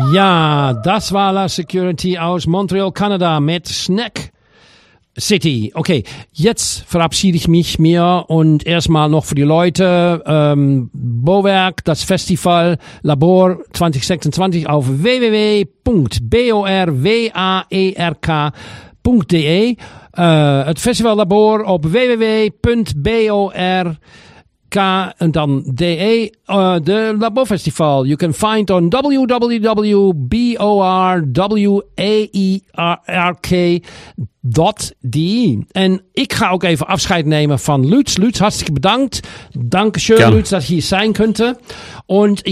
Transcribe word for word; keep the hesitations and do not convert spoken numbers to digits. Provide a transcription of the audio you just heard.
Ja, das war La Security aus Montreal, Kanada mit Snack City. Okay, jetzt verabschiede ich mich mir und erstmal noch für die Leute, ähm, Bowerk, das Festival Labor zwanzig sechsundzwanzig auf w w w punkt borwerk punkt de. Uh, het Festival Labor op w w w punt bork en dan de. Uh, the Labor Festival you can find on w w w punt borwerk dot d e. En ik ga ook even afscheid nemen van Lutz. Lutz, hartstikke bedankt. Dankeschön, Lutz, dat je hier zijn kunt. Und